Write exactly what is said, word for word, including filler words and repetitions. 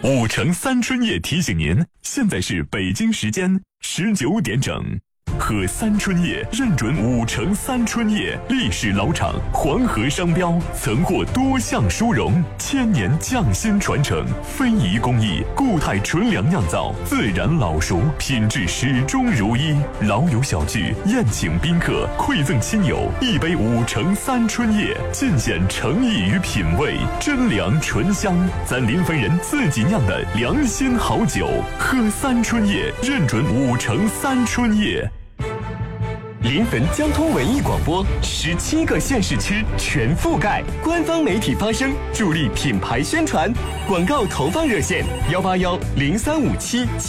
五城三春叶提醒您，现在是北京时间十九点整。喝三春叶认准五城三春叶，历史老厂，黄河商标，曾获多项殊荣，千年匠心传承，非遗工艺，固态纯粮酿造，自然老熟，品质始终如一。老友小聚，宴请宾客，馈赠亲友，一杯五城三春叶，尽显诚意与品味，真粮醇香，咱临汾人自己酿的良心好酒。喝三春叶，认准五城三春叶。 临汾交通文艺广播，十七个县市区全覆盖，官方媒体发声，助力品牌宣传。广告投放热线：幺八幺零三五七。